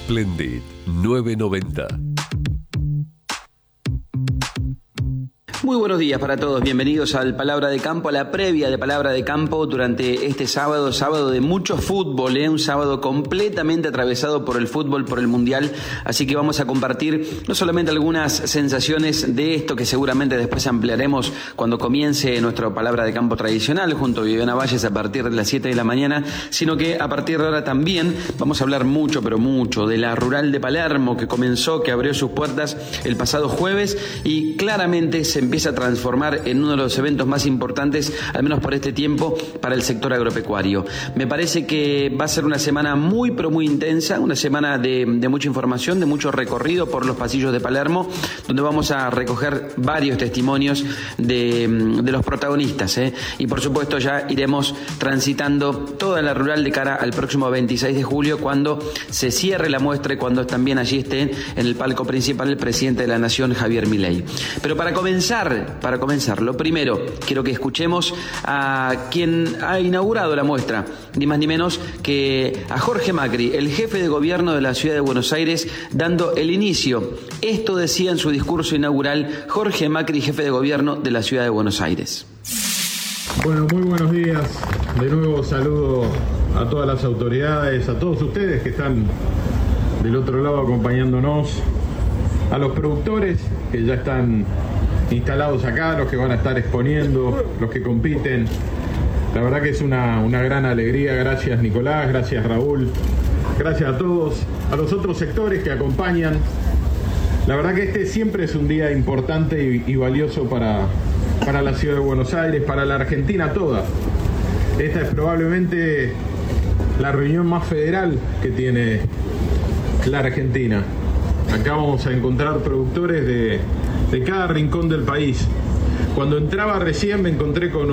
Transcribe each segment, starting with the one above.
Splendid 990. Muy buenos días para todos, bienvenidos al Palabra de Campo, a la previa de Palabra de Campo durante este sábado de mucho fútbol, un sábado completamente atravesado por el fútbol, por el Mundial, así que vamos a compartir no solamente algunas sensaciones de esto que seguramente después ampliaremos cuando comience nuestra Palabra de Campo tradicional junto a Viviana Valles a partir de las 7 de la mañana, sino que a partir de ahora también vamos a hablar mucho, pero mucho de la Rural de Palermo que comenzó, que abrió sus puertas el pasado jueves y claramente se empieza a transformar en uno de los eventos más importantes, al menos por este tiempo, para el sector agropecuario. Me parece que va a ser una semana muy, pero muy intensa, una semana de mucha información, de mucho recorrido por los pasillos de Palermo, donde vamos a recoger varios testimonios de los protagonistas, y por supuesto ya iremos transitando toda la rural de cara al próximo 26 de julio, cuando se cierre la muestra y cuando también allí esté en el palco principal el presidente de la Nación, Javier Milei. Pero para comenzar, lo primero, quiero que escuchemos a quien ha inaugurado la muestra, ni más ni menos que a Jorge Macri, el jefe de gobierno de la ciudad de Buenos Aires, dando el inicio. Esto decía en su discurso inaugural Jorge Macri, jefe de gobierno de la ciudad de Buenos Aires. Bueno, muy buenos días. De nuevo saludo a todas las autoridades, a todos ustedes que están del otro lado acompañándonos, a los productores que ya están instalados acá, los que van a estar exponiendo, los que compiten. La verdad que es una gran alegría. Gracias Nicolás, gracias Raúl, gracias a todos, a los otros sectores que acompañan. La verdad que este siempre es un día importante y valioso para la ciudad de Buenos Aires, para la Argentina toda. Esta es probablemente la reunión más federal que tiene la Argentina. Acá vamos a encontrar productores de cada rincón del país. Cuando entraba recién me encontré con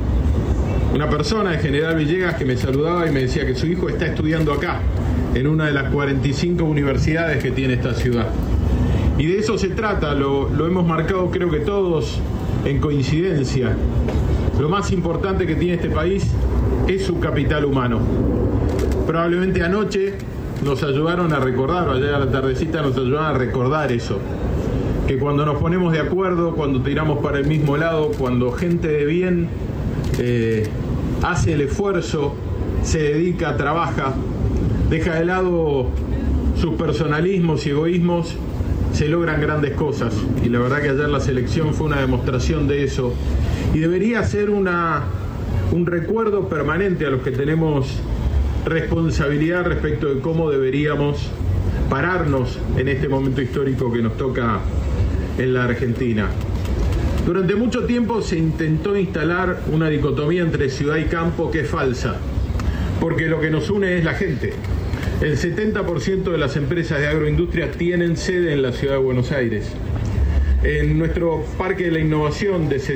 una persona de General Villegas que me saludaba y me decía que su hijo está estudiando acá, en una de las 45 universidades que tiene esta ciudad. Y de eso se trata, lo hemos marcado creo que todos en coincidencia. Lo más importante que tiene este país es su capital humano. Probablemente anoche nos ayudaron a recordar, o ayer a la tardecita nos ayudaron a recordar eso. Que cuando nos ponemos de acuerdo, cuando tiramos para el mismo lado, cuando gente de bien hace el esfuerzo, se dedica, trabaja, deja de lado sus personalismos y egoísmos, se logran grandes cosas. Y la verdad que ayer la selección fue una demostración de eso. Y debería ser un recuerdo permanente a los que tenemos responsabilidad respecto de cómo deberíamos pararnos en este momento histórico que nos toca en la Argentina. Durante mucho tiempo se intentó instalar una dicotomía entre ciudad y campo que es falsa, porque lo que nos une es la gente. El 70% de las empresas de agroindustria tienen sede en la ciudad de Buenos Aires. En nuestro Parque de la Innovación de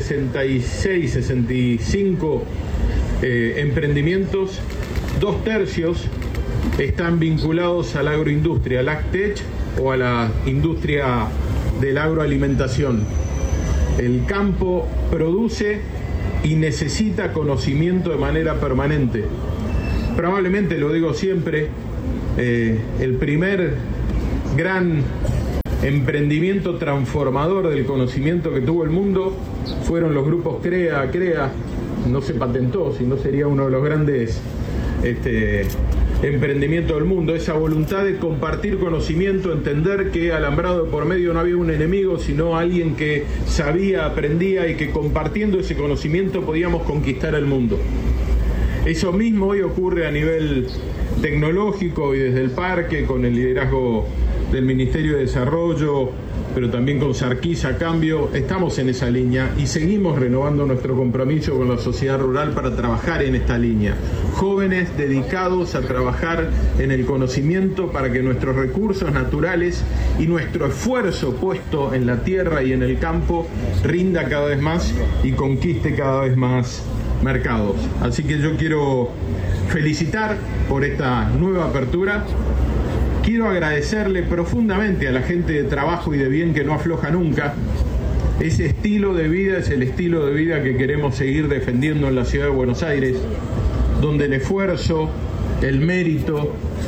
65 emprendimientos, 2/3 están vinculados a la agroindustria, al AgTech o a la industria de la agroalimentación. El campo produce y necesita conocimiento de manera permanente. Probablemente, lo digo siempre, el primer gran emprendimiento transformador del conocimiento que tuvo el mundo fueron los grupos CREA. No se patentó, si no sería uno de los grandes emprendimiento del mundo, esa voluntad de compartir conocimiento, entender que alambrado de por medio no había un enemigo, sino alguien que sabía, aprendía y que compartiendo ese conocimiento podíamos conquistar el mundo. Eso mismo hoy ocurre a nivel tecnológico y desde el parque, con el liderazgo del Ministerio de Desarrollo, pero también con Sarkis a cambio, estamos en esa línea y seguimos renovando nuestro compromiso con la sociedad rural para trabajar en esta línea. Jóvenes dedicados a trabajar en el conocimiento para que nuestros recursos naturales y nuestro esfuerzo puesto en la tierra y en el campo rinda cada vez más y conquiste cada vez más mercados. Así que yo quiero felicitar por esta nueva apertura. Quiero agradecerle profundamente a la gente de trabajo y de bien que no afloja nunca. Ese estilo de vida es el estilo de vida que queremos seguir defendiendo en la ciudad de Buenos Aires, donde el esfuerzo, el mérito,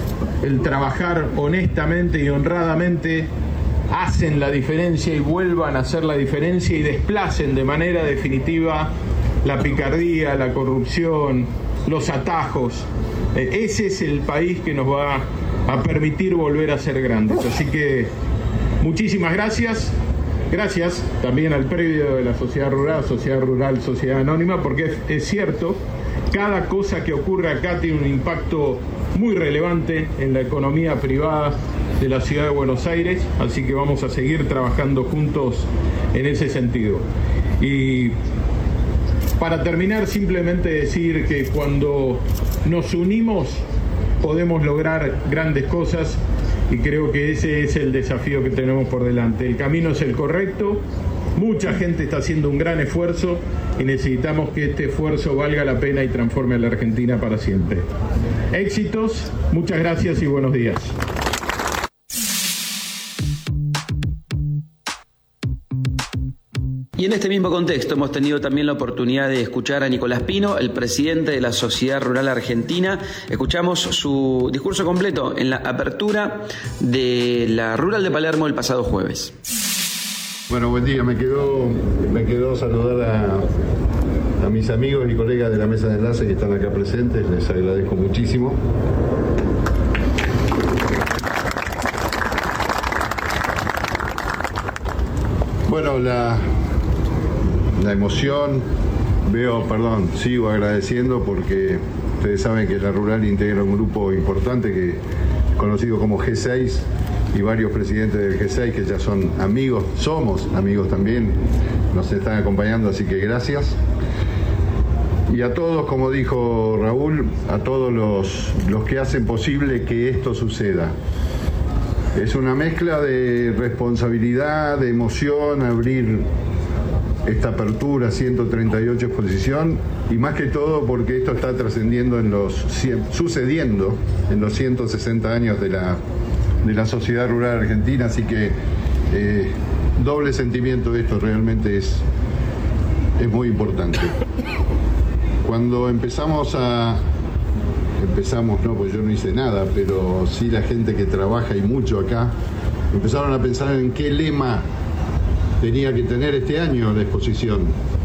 el trabajar honestamente y honradamente hacen la diferencia y vuelvan a hacer la diferencia y desplacen de manera definitiva la picardía, la corrupción, los atajos. Ese es el país que nos va a permitir volver a ser grandes. Así que muchísimas gracias. Gracias también al previo de la Sociedad Rural, Sociedad Anónima, porque es cierto, cada cosa que ocurre acá tiene un impacto muy relevante en la economía privada de la ciudad de Buenos Aires, así que vamos a seguir trabajando juntos en ese sentido. Y para terminar, simplemente decir que cuando nos unimos podemos lograr grandes cosas, y creo que ese es el desafío que tenemos por delante. El camino es el correcto, mucha gente está haciendo un gran esfuerzo y necesitamos que este esfuerzo valga la pena y transforme a la Argentina para siempre. Éxitos, muchas gracias y buenos días. Y en este mismo contexto hemos tenido también la oportunidad de escuchar a Nicolás Pino, el presidente de la Sociedad Rural Argentina. Escuchamos su discurso completo en la apertura de la Rural de Palermo el pasado jueves. Bueno, buen día. Me quedó saludar a mis amigos y colegas de la mesa de enlace que están acá presentes. Les agradezco muchísimo. Bueno, la emoción, sigo agradeciendo porque ustedes saben que la Rural integra un grupo importante conocido como G6 y varios presidentes del G6 que ya son amigos, somos amigos también, nos están acompañando, así que gracias. Y a todos, como dijo Raúl, a todos los que hacen posible que esto suceda. Es una mezcla de responsabilidad, de emoción, abrir esta apertura 138 exposición, y más que todo porque esto está trascendiendo sucediendo en los 160 años de la Sociedad Rural Argentina, así que doble sentimiento, esto realmente es muy importante. Cuando empezamos, no, pues yo no hice nada, pero sí la gente que trabaja y mucho acá, empezaron a pensar en qué lema tenía que tener este año la exposición.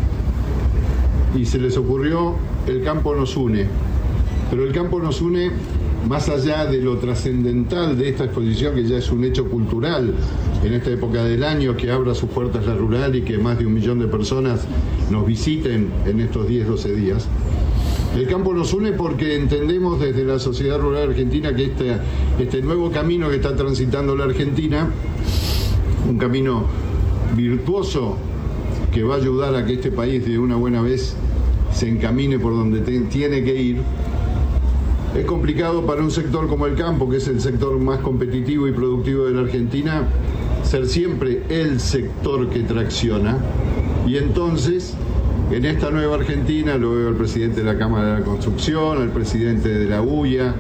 Y se les ocurrió el campo nos une. Pero el campo nos une más allá de lo trascendental de esta exposición, que ya es un hecho cultural en esta época del año, que abra sus puertas la Rural y que más de 1 millón de personas nos visiten en estos 10-12 días. El campo nos une porque entendemos desde la Sociedad Rural Argentina que este nuevo camino que está transitando la Argentina, un camino virtuoso que va a ayudar a que este país de una buena vez se encamine por donde tiene que ir. Es complicado para un sector como el campo, que es el sector más competitivo y productivo de la Argentina, ser siempre el sector que tracciona. Y entonces, en esta nueva Argentina, lo veo al presidente de la Cámara de la Construcción, al presidente de la UIA,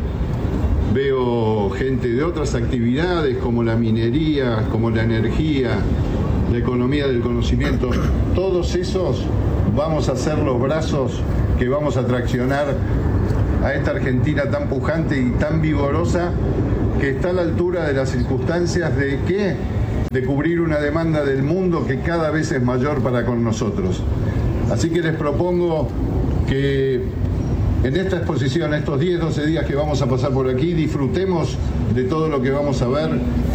veo gente de otras actividades como la minería, como la energía, la economía del conocimiento. Todos esos vamos a ser los brazos que vamos a traccionar a esta Argentina tan pujante y tan vigorosa, que está a la altura de las circunstancias de cubrir una demanda del mundo que cada vez es mayor para con nosotros. Así que les propongo que en esta exposición, estos 10-12 días que vamos a pasar por aquí, disfrutemos de todo lo que vamos a ver.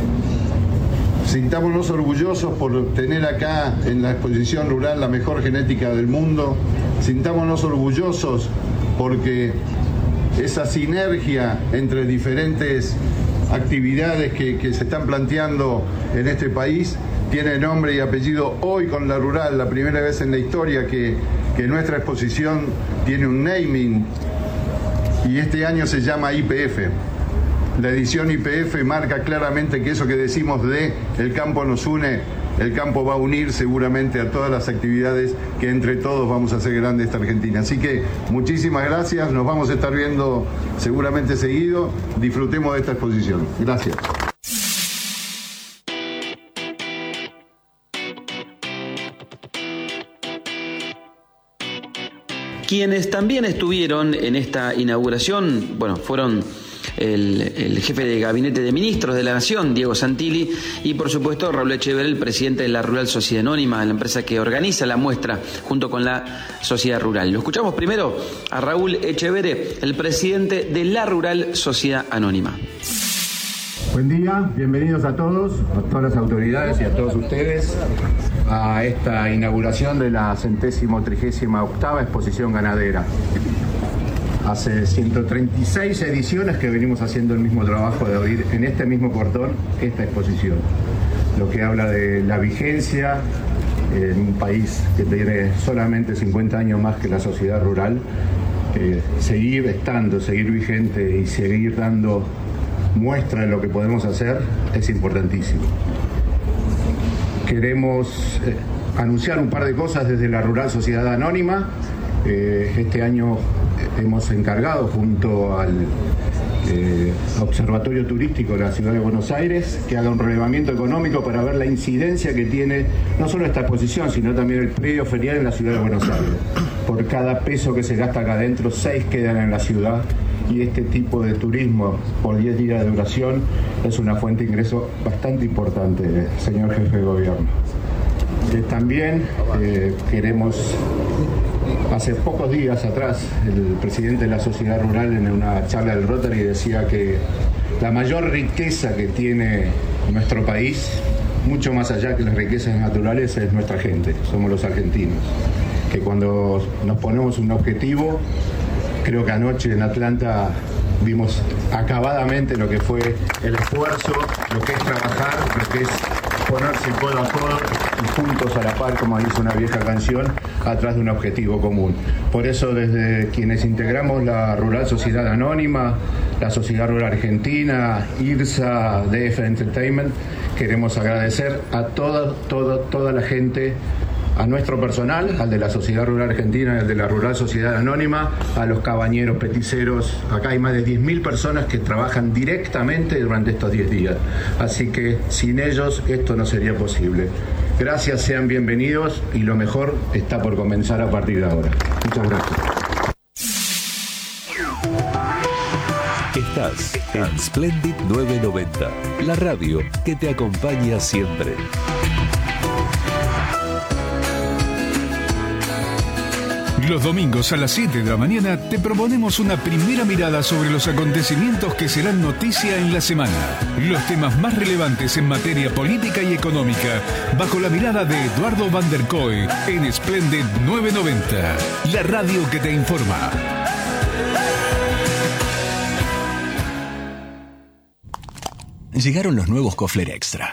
Sintámonos orgullosos por tener acá en la exposición rural la mejor genética del mundo. Sintámonos orgullosos porque esa sinergia entre diferentes actividades que se están planteando en este país tiene nombre y apellido hoy con la Rural, la primera vez en la historia que nuestra exposición tiene un naming, y este año se llama IPF. La edición IPF marca claramente que eso que decimos de el campo nos une, el campo va a unir seguramente a todas las actividades que entre todos vamos a hacer grande esta Argentina. Así que muchísimas gracias, nos vamos a estar viendo seguramente seguido, disfrutemos de esta exposición. Gracias. Quienes también estuvieron en esta inauguración, fueron el jefe de gabinete de ministros de la Nación, Diego Santilli, y por supuesto Raúl Echeverre, el presidente de la Rural Sociedad Anónima, la empresa que organiza la muestra junto con la Sociedad Rural. Lo escuchamos primero a Raúl Echeverre, el presidente de la Rural Sociedad Anónima. Buen día, bienvenidos a todas las autoridades y a todos ustedes a esta inauguración de la 138ª exposición ganadera. Hace 136 ediciones que venimos haciendo el mismo trabajo de abrir en este mismo portón esta exposición, lo que habla de la vigencia en un país que tiene solamente 50 años más que la sociedad rural, seguir estando, seguir vigente y seguir dando muestra de lo que podemos hacer es importantísimo. Queremos anunciar un par de cosas desde la Rural Sociedad Anónima. Este año hemos encargado junto al Observatorio Turístico de la Ciudad de Buenos Aires que haga un relevamiento económico para ver la incidencia que tiene no solo esta exposición, sino también el predio ferial en la Ciudad de Buenos Aires. Por cada peso que se gasta acá adentro, 6 quedan en la ciudad, y este tipo de turismo por 10 días de duración es una fuente de ingreso bastante importante, señor jefe de gobierno. También queremos, hace pocos días atrás, el presidente de la Sociedad Rural en una charla del Rotary decía que la mayor riqueza que tiene nuestro país, mucho más allá que las riquezas naturales, es nuestra gente, somos los argentinos, que cuando nos ponemos un objetivo, creo que anoche en Atlanta vimos acabadamente lo que fue el esfuerzo, lo que es trabajar, lo que es ponerse codo a codo y juntos a la par, como dice una vieja canción, atrás de un objetivo común. Por eso, desde quienes integramos la Rural Sociedad Anónima, la Sociedad Rural Argentina, IRSA, DF Entertainment, queremos agradecer a toda la gente, a nuestro personal, al de la Sociedad Rural Argentina y al de la Rural Sociedad Anónima, a los cabañeros, peticeros. Acá hay más de 10.000 personas que trabajan directamente durante estos 10 días. Así que sin ellos esto no sería posible. Gracias, sean bienvenidos y lo mejor está por comenzar a partir de ahora. Muchas gracias. Estás en Splendid 990, la radio que te acompaña siempre. Los domingos a las 7 de la mañana te proponemos una primera mirada sobre los acontecimientos que serán noticia en la semana. Los temas más relevantes en materia política y económica, bajo la mirada de Eduardo Van der Kooi en Splendid 990, la radio que te informa. Llegaron los nuevos Kofler Extra.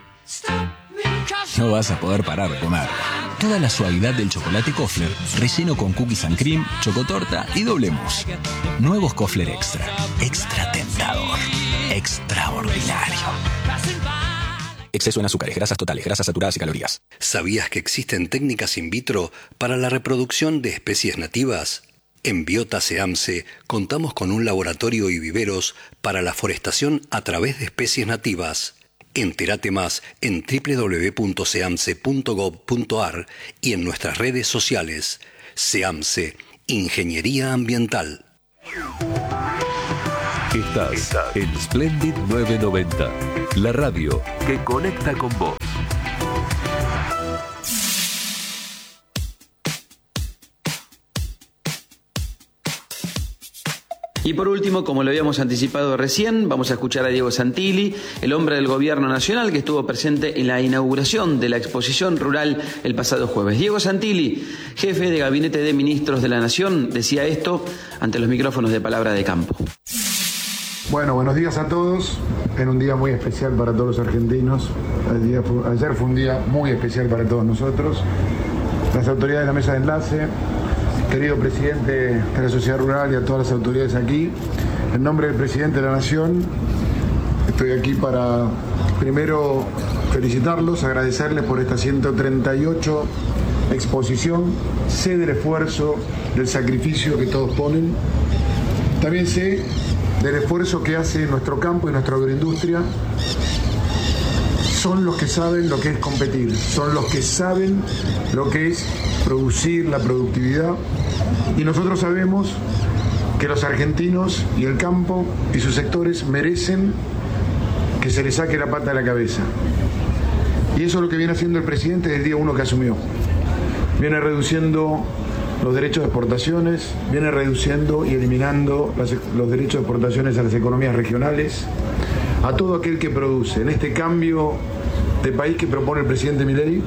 No vas a poder parar de comer. Toda la suavidad del chocolate Kofler, relleno con cookies and cream, chocotorta y doble mousse. Nuevos Kofler Extra. Extra tentador. Extraordinario. Exceso en azúcares, grasas totales, grasas saturadas y calorías. ¿Sabías que existen técnicas in vitro para la reproducción de especies nativas? En Biota SEAMSE contamos con un laboratorio y viveros para la forestación a través de especies nativas. Entérate más en www.seamse.gov.ar y en nuestras redes sociales. SEAMSE, Ingeniería Ambiental. Estás en Splendid 990, la radio que conecta con vos. Y por último, como lo habíamos anticipado recién, vamos a escuchar a Diego Santilli, el hombre del gobierno nacional que estuvo presente en la inauguración de la exposición rural el pasado jueves. Diego Santilli, jefe de gabinete de ministros de la Nación, decía esto ante los micrófonos de Palabra de Campo. Bueno, buenos días a todos. En un día muy especial para todos los argentinos. Ayer fue un día muy especial para todos nosotros. Las autoridades de la mesa de enlace, querido presidente de la Sociedad Rural y a todas las autoridades aquí, en nombre del presidente de la Nación, estoy aquí para primero felicitarlos, agradecerles por esta 138 exposición. Sé del esfuerzo, del sacrificio que todos ponen. También sé del esfuerzo que hace nuestro campo y nuestra agroindustria. Son los que saben lo que es competir, son los que saben lo que es producir, la productividad, y nosotros sabemos que los argentinos y el campo y sus sectores merecen que se les saque la pata de la cabeza. Y eso es lo que viene haciendo el presidente desde el día 1 que asumió. Viene reduciendo los derechos de exportaciones, viene reduciendo y eliminando los derechos de exportaciones a las economías regionales, a todo aquel que produce. En este cambio de país que propone el presidente Milei,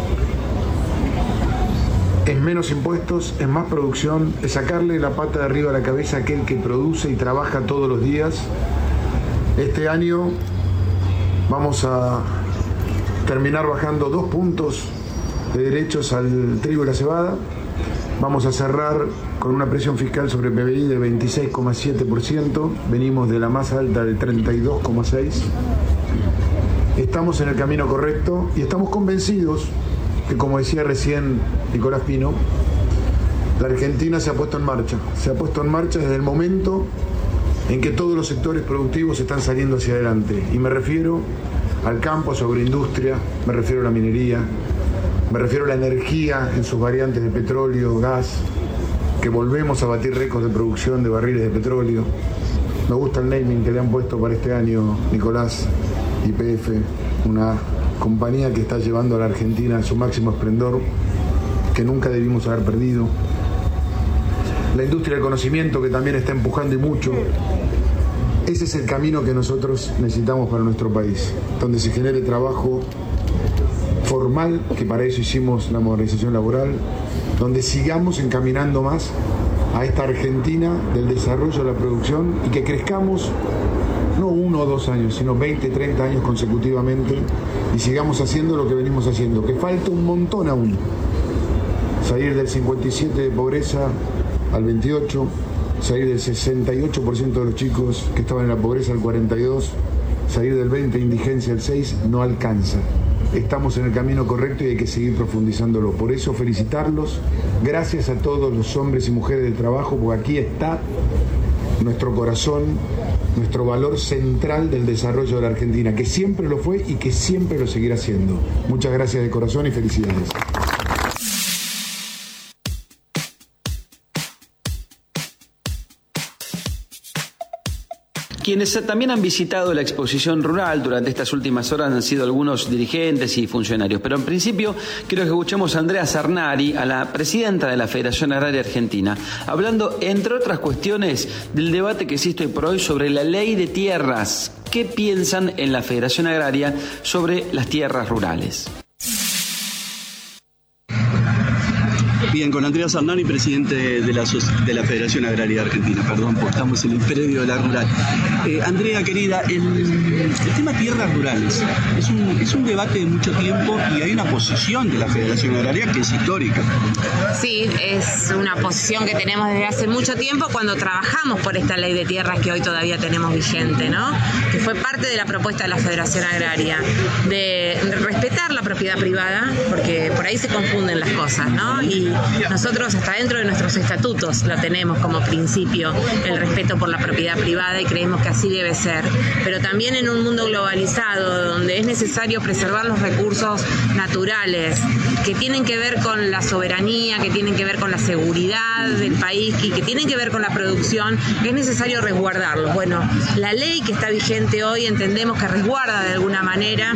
es menos impuestos, es más producción, es sacarle la pata de arriba a la cabeza a aquel que produce y trabaja todos los días. Este año vamos a terminar bajando 2 puntos de derechos al trigo y la cebada. Vamos a cerrar con una presión fiscal sobre PBI de 26,7%. Venimos de la más alta de 32,6%. Estamos en el camino correcto y estamos convencidos que, como decía recién Nicolás Pino, la Argentina se ha puesto en marcha. Se ha puesto en marcha desde el momento en que todos los sectores productivos están saliendo hacia adelante. Y me refiero al campo, su agroindustria, me refiero a la minería, me refiero a la energía en sus variantes de petróleo, gas, que volvemos a batir récords de producción de barriles de petróleo. Me gusta el naming que le han puesto para este año, Nicolás, YPF, una compañía que está llevando a la Argentina a su máximo esplendor, que nunca debimos haber perdido. La industria del conocimiento, que también está empujando y mucho. Ese es el camino que nosotros necesitamos para nuestro país, donde se genere trabajo formal, que para eso hicimos la modernización laboral, donde sigamos encaminando más a esta Argentina del desarrollo de la producción y que crezcamos no 1 o 2 años, sino 20, 30 años consecutivamente y sigamos haciendo lo que venimos haciendo, que falta un montón aún. Salir del 57% de pobreza al 28%, salir del 68% de los chicos que estaban en la pobreza al 42%, salir del 20% de indigencia al 6%, no alcanza. Estamos en el camino correcto y hay que seguir profundizándolo. Por eso felicitarlos, gracias a todos los hombres y mujeres del trabajo, porque aquí está nuestro corazón, nuestro valor central del desarrollo de la Argentina, que siempre lo fue y que siempre lo seguirá siendo. Muchas gracias de corazón y felicidades. Quienes también han visitado la exposición rural durante estas últimas horas han sido algunos dirigentes y funcionarios. Pero en principio quiero que escuchemos a Andrea Zarnari, a la presidenta de la Federación Agraria Argentina, hablando, entre otras cuestiones, del debate que existe hoy por hoy sobre la ley de tierras. ¿Qué piensan en la Federación Agraria sobre las tierras rurales? Bien, con Andrea Zarnari, presidente de la Federación Agraria Argentina. Perdón, porque estamos en el predio de la rural. Andrea, querida, el tema tierras rurales es un debate de mucho tiempo y hay una posición de la Federación Agraria que es histórica. Sí, es una posición que tenemos desde hace mucho tiempo cuando trabajamos por esta ley de tierras que hoy todavía tenemos vigente, ¿no? Que fue parte de la propuesta de la Federación Agraria, de respetar la propiedad privada, porque por ahí se confunden las cosas, ¿no? Y nosotros hasta dentro de nuestros estatutos lo tenemos como principio, el respeto por la propiedad privada, y creemos que así debe ser. Pero también en un mundo globalizado, donde es necesario preservar los recursos naturales, que tienen que ver con la soberanía, que tienen que ver con la seguridad del país y que tienen que ver con la producción, es necesario resguardarlos. Bueno, la ley que está vigente hoy entendemos que resguarda de alguna manera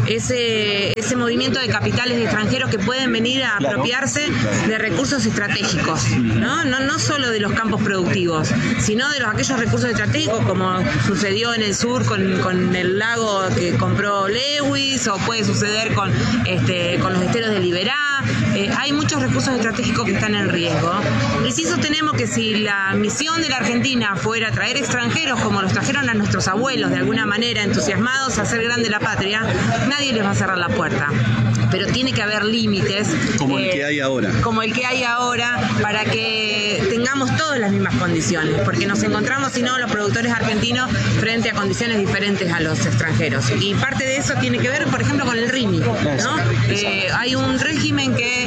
ese movimiento de capitales extranjeros que pueden venir a apropiarse de recursos estratégicos, no solo de los campos productivos, sino de aquellos recursos estratégicos, como sucedió en el sur con el lago que compró Lewis, o puede suceder con los esteros de Liberá. Hay muchos recursos estratégicos que están en riesgo. Y sí sostenemos que si la misión de la Argentina fuera traer extranjeros, como los trajeron a nuestros abuelos, de alguna manera entusiasmados a hacer grande la patria, nadie les va a cerrar la puerta. Pero tiene que haber límites. Como el que hay ahora. Como el que hay ahora, para que tengamos todas las mismas condiciones. Porque nos encontramos, si no, los productores argentinos frente a condiciones diferentes a los extranjeros. Y parte de eso tiene que ver, por ejemplo, con el RIMI, ¿no? Hay un régimen que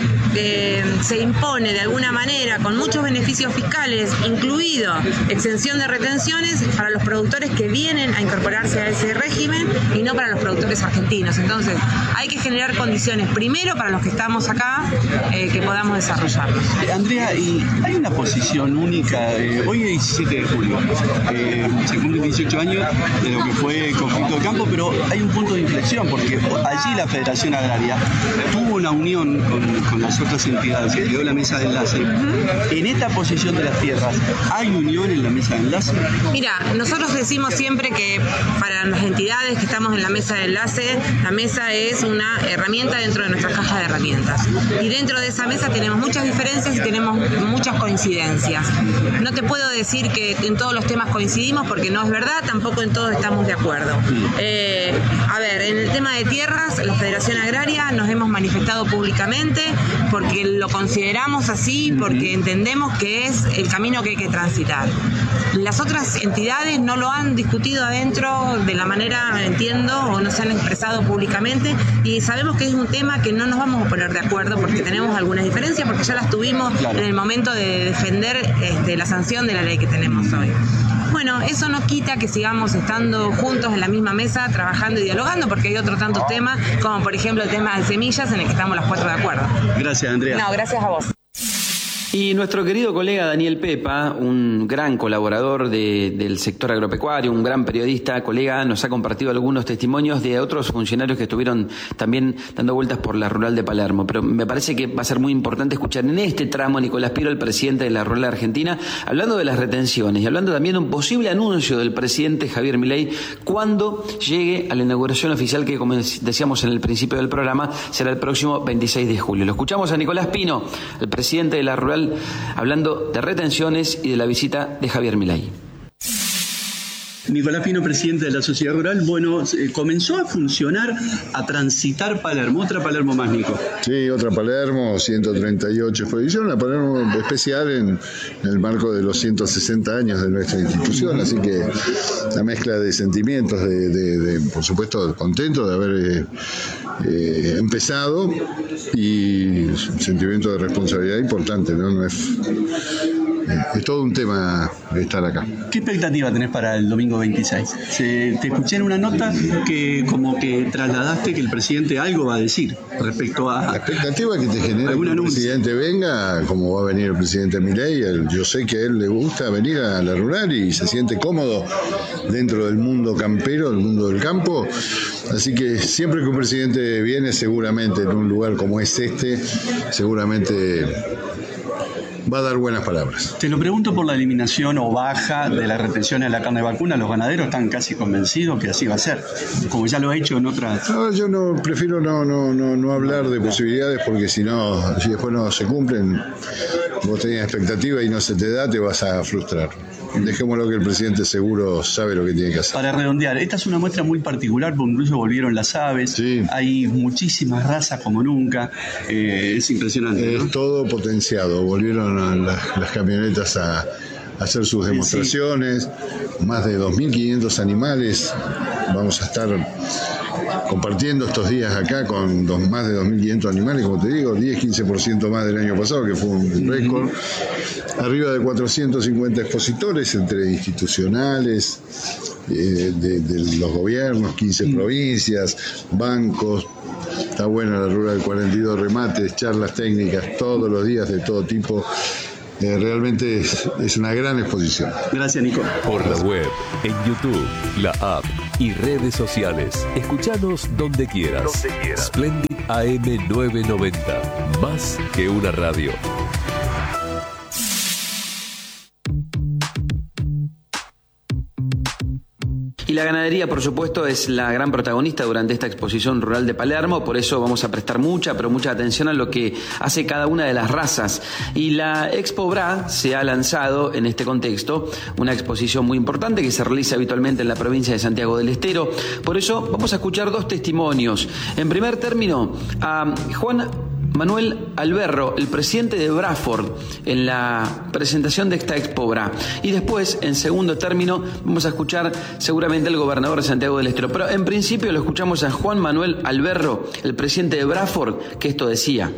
se impone de alguna manera con muchos beneficios fiscales, incluido exención de retenciones para los productores que vienen a incorporarse a ese régimen y no para los productores argentinos. Entonces, hay que generar condiciones primero para los que estamos acá, que podamos desarrollarlos. Andrea, ¿y hay una posición única. Hoy es 17 de julio, se cumplen 18 años de lo que fue el conflicto de campo, pero hay un punto de inflexión, porque allí la Federación Agraria tuvo una unión con las otras entidades, se creó la mesa de enlace. En esta posición de las tierras, ¿hay unión en la mesa de enlace? Mira, nosotros decimos siempre que para las entidades que estamos en la mesa de enlace, la mesa es una herramienta dentro de nuestra caja de herramientas. Y dentro de esa mesa tenemos muchas diferencias y tenemos muchas coincidencias. No te puedo decir que en todos los temas coincidimos porque no es verdad, tampoco en todos estamos de acuerdo. A ver, en el tema de tierras, la Federación Agraria nos hemos manifestado públicamente porque lo consideramos así, porque entendemos que es el camino que hay que transitar. Las otras entidades no lo han discutido adentro de la manera, entiendo, o no se han expresado públicamente, y sabemos que es un tema que no nos vamos a poner de acuerdo porque tenemos algunas diferencias, porque ya las tuvimos en el momento de defender la sanción de la ley que tenemos hoy. Bueno, eso no quita que sigamos estando juntos en la misma mesa, trabajando y dialogando, porque hay otros tantos temas, como por ejemplo el tema de semillas, en el que estamos las cuatro de acuerdo. Gracias, Andrea. No, gracias a vos. Y nuestro querido colega Daniel Pepa, un gran colaborador del sector agropecuario, un gran periodista, colega, nos ha compartido algunos testimonios de otros funcionarios que estuvieron también dando vueltas por la rural de Palermo. Pero me parece que va a ser muy importante escuchar en este tramo a Nicolás Piro, el presidente de la rural argentina, hablando de las retenciones y hablando también de un posible anuncio del presidente Javier Milei cuando llegue a la inauguración oficial que, como decíamos en el principio del programa, será el próximo 26 de julio. Lo escuchamos a Nicolás Pino, el presidente de la rural, hablando de retenciones y de la visita de Javier Milei. Nicolás Pino, presidente de la Sociedad Rural. Bueno, comenzó a funcionar, a transitar Palermo, otra Palermo más, Nico. Sí, otra Palermo, 138 expedición, una Palermo especial en el marco de los 160 años de nuestra institución, así que la mezcla de sentimientos, de por supuesto, contento de haber empezado y un sentimiento de responsabilidad importante, ¿no? No es todo un tema estar acá. ¿Qué expectativa tenés para el domingo 26? Te escuché en una nota que como que trasladaste que el presidente algo va a decir respecto a... La expectativa que te genera que el presidente venga, como va a venir el presidente Milei. Yo sé que a él le gusta venir a la rural y se siente cómodo dentro del mundo campero, del mundo del campo. Así que siempre que un presidente viene, seguramente en un lugar como es este, seguramente va a dar buenas palabras. Te lo pregunto por la eliminación o baja de la retención de la carne vacuna. Los ganaderos están casi convencidos que así va a ser, como ya lo ha hecho en otras... No, yo prefiero no hablar de posibilidades, porque si después no se cumplen, vos tenés expectativa y no se te da, te vas a frustrar. Dejémoslo que el presidente seguro sabe lo que tiene que hacer. Para redondear, esta es una muestra muy particular, porque incluso volvieron las aves, sí. Hay muchísimas razas como nunca, es impresionante, ¿no? Es todo potenciado, volvieron las camionetas a hacer sus demostraciones, sí. Más de 2.500 animales, vamos a estar compartiendo estos días acá con más de 2.500 animales, como te digo, 10-15% más del año pasado, que fue un récord. Arriba de 450 expositores entre institucionales, de los gobiernos, 15 provincias, bancos. Está buena la rural, 42 remates, charlas técnicas todos los días de todo tipo. Realmente es una gran exposición. Gracias, Nico. Por la web, en YouTube, la app y redes sociales. Escuchanos donde quieras. Splendid AM 990. Más que una radio. Y la ganadería, por supuesto, es la gran protagonista durante esta exposición rural de Palermo, por eso vamos a prestar mucha atención a lo que hace cada una de las razas. Y la Expo BRA se ha lanzado en este contexto, una exposición muy importante que se realiza habitualmente en la provincia de Santiago del Estero. Por eso vamos a escuchar dos testimonios. En primer término, a Juan Manuel Alberro, el presidente de Braford, en la presentación de esta Expo BRA. Y después, en segundo término, vamos a escuchar seguramente al gobernador de Santiago del Estero. Pero en principio lo escuchamos a Juan Manuel Alberro, el presidente de Braford, que esto decía.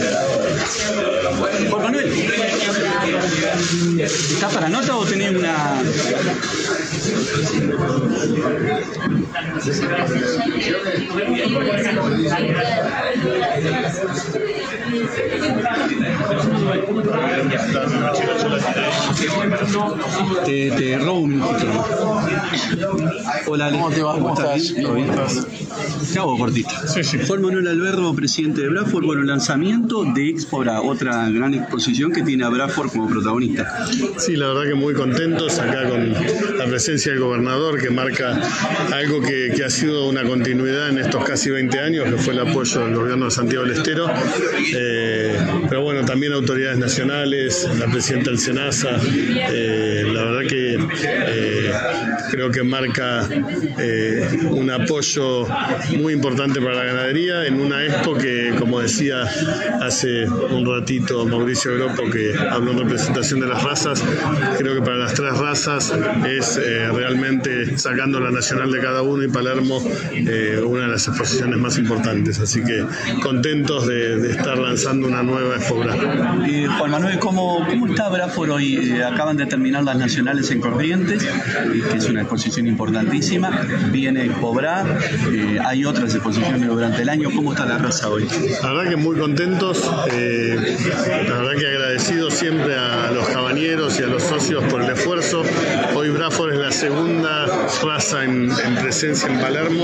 Juan Manuel, ¿estás para nota o tenés una Te robo un minutito. Hola, Ale. ¿Cómo te va? ¿Cómo estás? Te hago cortito. Sí. Juan Manuel Alberdo, presidente de Brasfor, bueno, lanzamiento de Expobra, otra gran exposición que tiene a Brasfor como protagonista. Sí, la verdad que muy contentos acá con la presencia del gobernador, que marca algo que ha sido una continuidad en estos casi 20 años, que fue el apoyo del gobierno de Santiago del Estero. Pero bueno, también autoridades nacionales, la presidenta del SENASA, la verdad que creo que marca un apoyo muy importante para la ganadería en una expo que, como decía hace un ratito Mauricio Gropo, que habló en representación de las razas, creo que para las 3 razas es realmente, sacando la nacional de cada uno y Palermo, una de las exposiciones más importantes, así que contentos de estar lanzando una nueva Expobra. Juan Manuel, ¿cómo está Brasfor hoy? Acaban de terminar las nacionales en Corrientes, que es una exposición importantísima, viene Expobra, hay otras exposiciones durante el año. ¿Cómo está la raza hoy? La verdad que muy contentos, la verdad que agradecidos siempre a los cabañeros y a los socios por el esfuerzo. Hoy Brasfor es la segunda raza en presencia en Palermo,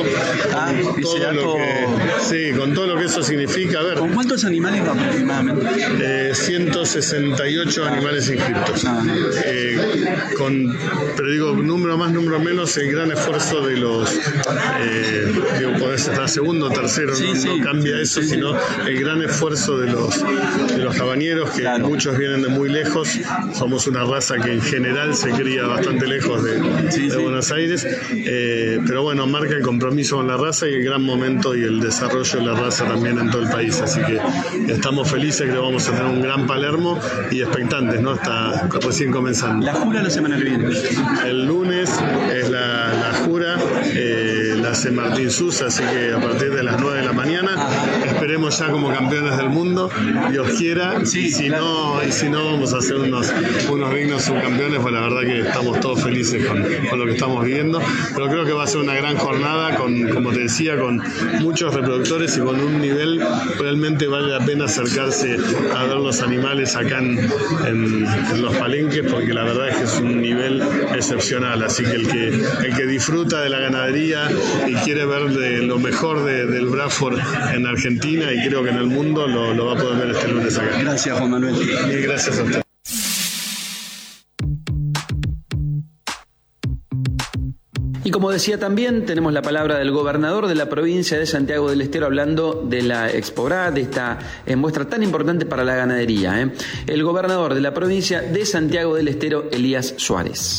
con todo lo que eso significa. A ver, ¿con cuántos animales aproximadamente? 168 animales inscriptos. Pero digo, número más, número menos, el gran esfuerzo de los, podés estar segundo, tercero, no cambia eso, sino el gran esfuerzo de los cabañeros, que muchos vienen de muy lejos. Somos una raza que en general se cría bastante lejos de Buenos Aires, pero bueno, marca el compromiso con la raza y el gran momento y el desarrollo de la raza también en todo el país, así que estamos felices, que vamos a tener un gran Palermo y expectantes, ¿no? Está recién comenzando. ¿La jura la semana que viene? El lunes es la jura, la hace Martín Susa, así que a partir de las 9 de la mañana esperemos ya como campeones del mundo, Dios quiera, y si no vamos a hacer unos dignos subcampeones, pues la verdad que estamos todos felices con lo que estamos viviendo, pero creo que va a ser una gran jornada como te decía, con muchos reproductores y con un nivel, realmente vale la pena acercarse a ver los animales acá en los palenques, porque la verdad es que es un nivel excepcional, así que el que disfruta de la ganadería y quiere ver lo mejor del Brasfor en Argentina y creo que en el mundo lo va a poder ver este lunes acá. Gracias, Juan Manuel. Y gracias a usted. Y como decía también, tenemos la palabra del gobernador de la provincia de Santiago del Estero hablando de la Expobra, de esta muestra tan importante para la ganadería. El gobernador de la provincia de Santiago del Estero, Elías Suárez.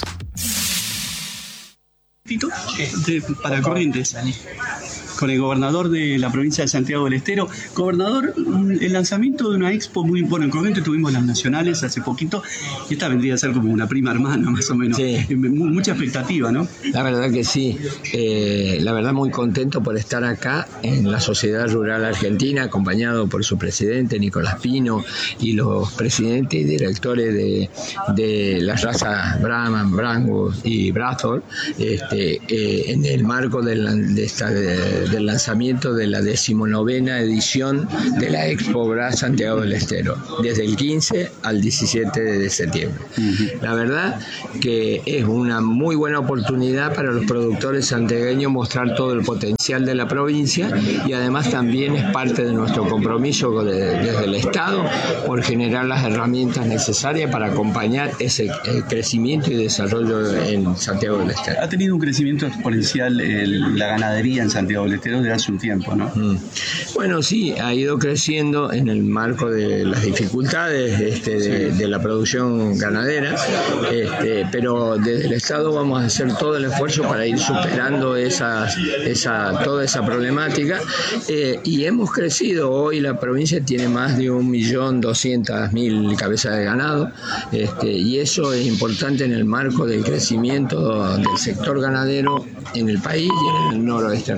Para Corrientes, con el gobernador de la provincia de Santiago del Estero. Gobernador, el lanzamiento de una expo muy importante. En Corrientes tuvimos las nacionales hace poquito y esta vendría a ser como una prima hermana, más o menos. Sí. Mucha expectativa, ¿no? La verdad que sí. La verdad muy contento por estar acá en la Sociedad Rural Argentina, acompañado por su presidente, Nicolás Pino, y los presidentes y directores de las razas Brahman, Brangus y Brasfor, en el marco del lanzamiento de la 19ª edición de la Expobra Santiago del Estero, desde el 15 al 17 de septiembre. La verdad que es una muy buena oportunidad para los productores santiagueños mostrar todo el potencial de la provincia, y además también es parte de nuestro compromiso desde el Estado por generar las herramientas necesarias para acompañar ese crecimiento y desarrollo en Santiago del Estero. Ha tenido un crecimiento exponencial la ganadería en Santiago del Estero desde hace un tiempo, ¿no? Bueno, sí, ha ido creciendo en el marco de las dificultades de la producción ganadera, pero desde el Estado vamos a hacer todo el esfuerzo para ir superando toda esa problemática, y hemos crecido. Hoy la provincia tiene más de 1.200.000 cabezas de ganado, y eso es importante en el marco del crecimiento del sector ganadero en el país y en el noroeste argentino.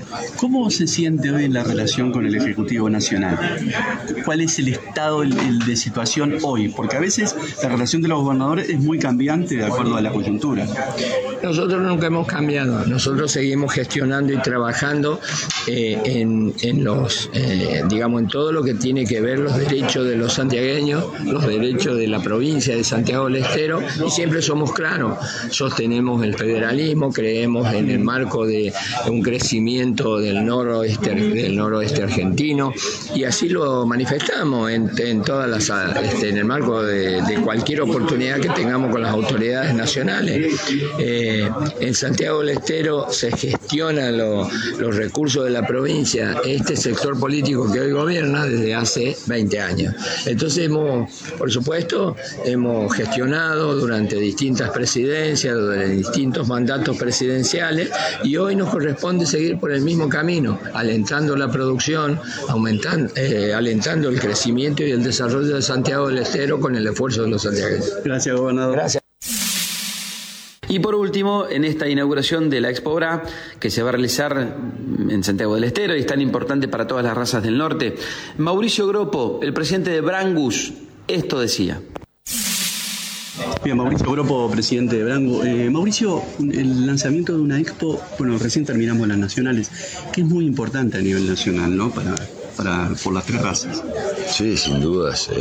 ¿Cómo se siente hoy la relación con el Ejecutivo Nacional? ¿Cuál es el estado de situación hoy? Porque a veces la relación de los gobernadores es muy cambiante de acuerdo a la coyuntura. Nosotros nunca hemos cambiado, nosotros seguimos gestionando y trabajando en todo lo que tiene que ver los derechos de los santiagueños, los derechos de la provincia de Santiago del Estero, y siempre somos claros, sostenemos el federalismo, creemos en el marco de un crecimiento del noroeste argentino, y así lo manifestamos en todas las en el marco de cualquier oportunidad que tengamos con las autoridades nacionales. En Santiago del Estero se gestionan los recursos de la provincia, este sector político que hoy gobierna desde hace 20 años. Entonces por supuesto, hemos gestionado durante distintas presidencias, durante distintos mandatos presidenciales, y hoy nos corresponde seguir por el mismo camino, alentando la producción, alentando el crecimiento y el desarrollo de Santiago del Estero con el esfuerzo de los santiagueños. Gracias, gobernador. Gracias. Y por último, en esta inauguración de la Expo BRA, que se va a realizar en Santiago del Estero y es tan importante para todas las razas del norte, Mauricio Gropo, el presidente de Brangus, esto decía. Bien, Mauricio Gropo, presidente de Brangus. Mauricio, el lanzamiento de una Expo, recién terminamos las nacionales, que es muy importante a nivel nacional, ¿no? Por las tres razas. Sí, sin dudas.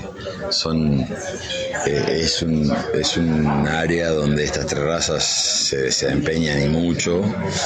Es un área donde estas tres razas se empeñan y mucho.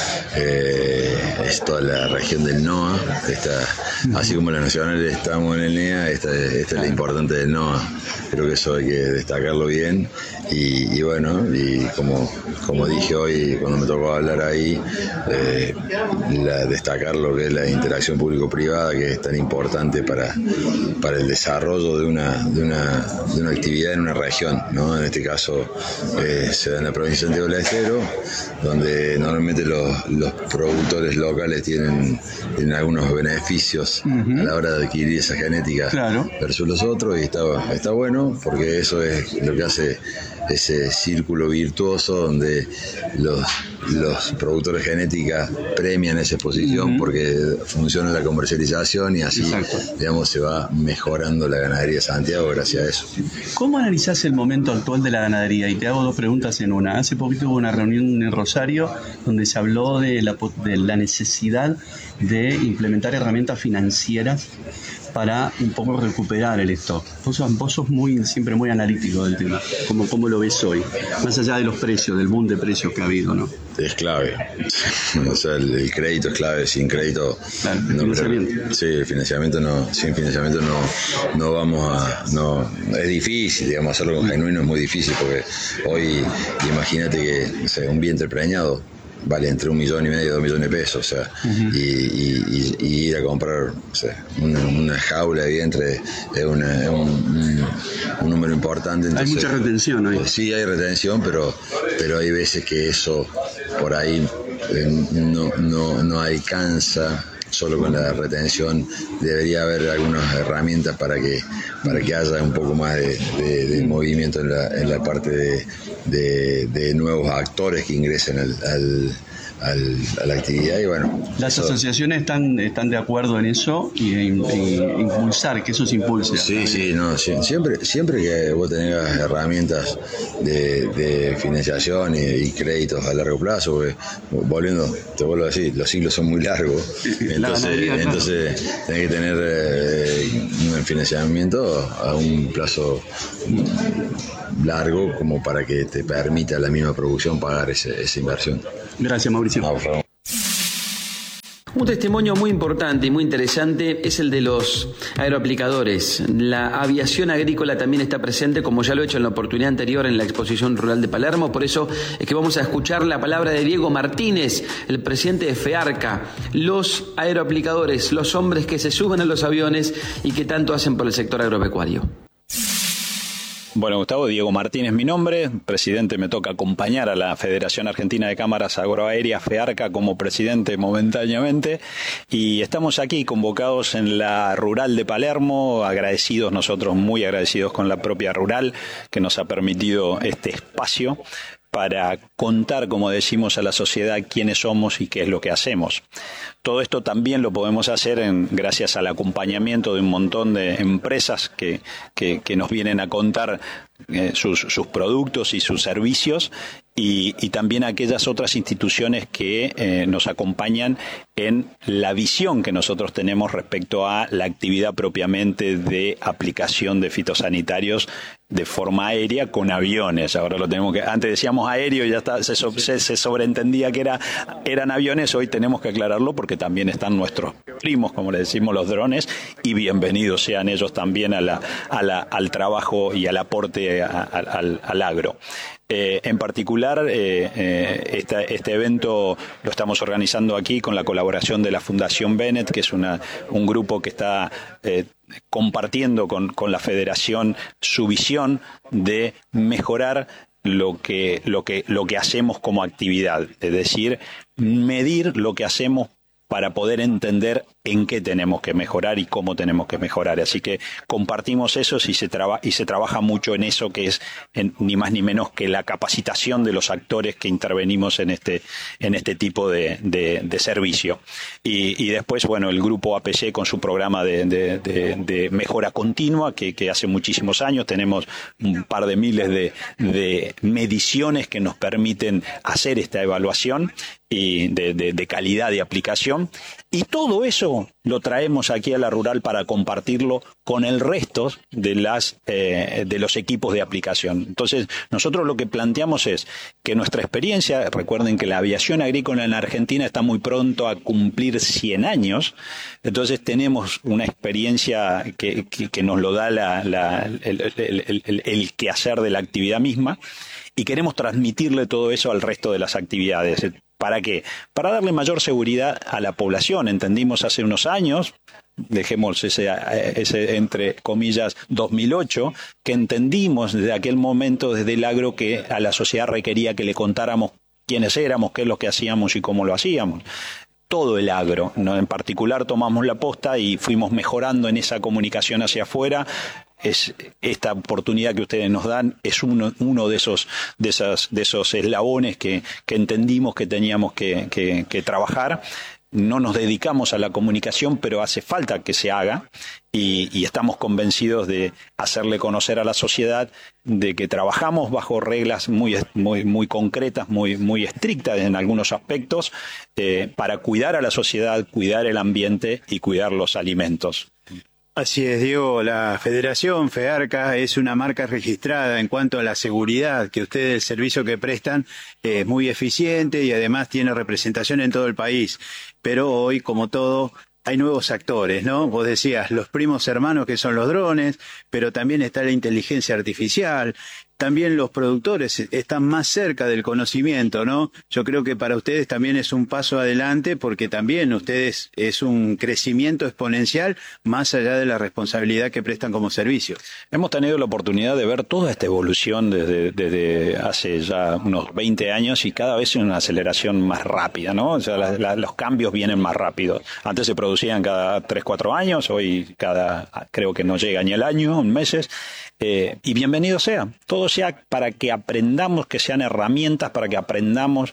Es toda la región del NOA. Así como las nacionales estamos en el NEA, esta es la importante del NOA. Creo que eso hay que destacarlo bien. Y como dije hoy cuando me tocó hablar ahí, destacar lo que es la interacción público-privada, que es tan importante para el desarrollo de una actividad en una región, ¿no? En este caso se da en la provincia de Santiago del Estero, donde normalmente los productores locales tienen algunos beneficios a la hora de adquirir esa genética versus los otros, y está bueno porque eso es lo que hace ese círculo virtuoso donde los productores de genética premian esa exposición porque funciona la comercialización y así, digamos, se va mejorando la ganadería de Santiago gracias a eso. ¿Cómo analizás el momento actual de la ganadería? Y te hago dos preguntas en una. Hace poquito hubo una reunión en Rosario donde se habló de la necesidad de implementar herramientas financieras para un poco recuperar el stock. Vos sos siempre muy analítico del tema. ¿Cómo lo ves hoy? Más allá de los precios, del boom de precios que ha habido, ¿no? Es clave. O sea, el crédito es clave. Sin crédito... Claro, el financiamiento. El financiamiento no... Sin financiamiento no vamos a... No, es difícil, digamos, hacerlo con genuino es muy difícil, porque hoy imagínate que un vientre preñado vale entre 1,5 millones y 2 millones de pesos, o sea, y ir a comprar, o sea, una jaula de vientre es un número importante. Entonces, hay mucha retención hoy. Sí, hay retención, pero hay veces que eso por ahí no alcanza. Solo con la retención debería haber algunas herramientas para que haya un poco más de movimiento en la parte de nuevos actores que ingresen a la actividad. Y bueno, las asociaciones están de acuerdo en eso y impulsar, que eso se impulse. Sí, siempre que vos tengas herramientas de financiación y créditos a largo plazo, porque, te vuelvo a decir, los ciclos son muy largos, entonces tenés que tener un financiamiento a un plazo largo como para que te permita la misma producción pagar esa inversión. Gracias, Mauricio. Un testimonio muy importante y muy interesante es el de los aeroaplicadores. La aviación agrícola también está presente, como ya lo he hecho en la oportunidad anterior en la exposición rural de Palermo. Por eso es que vamos a escuchar la palabra de Diego Martínez, el presidente de FEARCA. Los aeroaplicadores, los hombres que se suben a los aviones y que tanto hacen por el sector agropecuario. Bueno, Gustavo, Diego Martínez mi nombre, presidente, me toca acompañar a la Federación Argentina de Cámaras Agroaéreas, FEARCA, como presidente momentáneamente, y estamos aquí convocados en la Rural de Palermo, nosotros muy agradecidos con la propia Rural, que nos ha permitido este espacio para contar, como decimos, a la sociedad quiénes somos y qué es lo que hacemos. Todo esto también lo podemos hacer gracias al acompañamiento de un montón de empresas que nos vienen a contar sus productos y sus servicios, y también aquellas otras instituciones que nos acompañan en la visión que nosotros tenemos respecto a la actividad propiamente de aplicación de fitosanitarios de forma aérea con aviones. Ahora lo tenemos que, antes decíamos aéreo y ya está, se sobreentendía que eran aviones. Hoy tenemos que aclararlo porque también están nuestros primos, como le decimos, los drones, y bienvenidos sean ellos también al trabajo y al aporte al agro. En particular, este evento lo estamos organizando aquí con la colaboración de la Fundación Bennett, que es un grupo que está compartiendo con la Federación su visión de mejorar lo que hacemos como actividad, es decir, medir lo que hacemos para poder entender en qué tenemos que mejorar y cómo tenemos que mejorar. Así que compartimos eso y se trabaja mucho en eso, que es ni más ni menos que la capacitación de los actores que intervenimos en este tipo de servicio. Y después, bueno, el grupo APC con su programa de mejora continua, que hace muchísimos años tenemos un par de miles de mediciones que nos permiten hacer esta evaluación y de calidad de aplicación, y todo eso lo traemos aquí a la Rural para compartirlo con el resto de los equipos de aplicación. Entonces, nosotros lo que planteamos es que nuestra experiencia, recuerden que la aviación agrícola en Argentina está muy pronto a cumplir 100 años, entonces tenemos una experiencia que nos lo da el quehacer de la actividad misma, y queremos transmitirle todo eso al resto de las actividades. ¿Para qué? Para darle mayor seguridad a la población. Entendimos hace unos años, dejemos ese entre comillas 2008, que entendimos desde aquel momento, desde el agro, que a la sociedad requería que le contáramos quiénes éramos, qué es lo que hacíamos y cómo lo hacíamos. Todo el agro, ¿no? En particular tomamos la posta y fuimos mejorando en esa comunicación hacia afuera. Esta oportunidad que ustedes nos dan es uno de esos eslabones que entendimos que teníamos que trabajar. No nos dedicamos a la comunicación, pero hace falta que se haga, y estamos convencidos de hacerle conocer a la sociedad de que trabajamos bajo reglas muy concretas, muy estrictas en algunos aspectos, para cuidar a la sociedad, cuidar el ambiente y cuidar los alimentos. Así es, Diego. La Federación FEARCA es una marca registrada en cuanto a la seguridad, que ustedes, el servicio que prestan, es muy eficiente y además tiene representación en todo el país. Pero hoy, como todo, hay nuevos actores, ¿no? Vos decías, los primos hermanos que son los drones, pero también está la inteligencia artificial. También los productores están más cerca del conocimiento, ¿no? Yo creo que para ustedes también es un paso adelante, porque también ustedes es un crecimiento exponencial más allá de la responsabilidad que prestan como servicio. Hemos tenido la oportunidad de ver toda esta evolución desde hace ya unos 20 años, y cada vez en una aceleración más rápida, ¿no? O sea, los cambios vienen más rápidos. Antes se producían cada 3-4 años, hoy creo que no llega ni el año, en meses. Y bienvenido sea, todo sea para que aprendamos, que sean herramientas para que aprendamos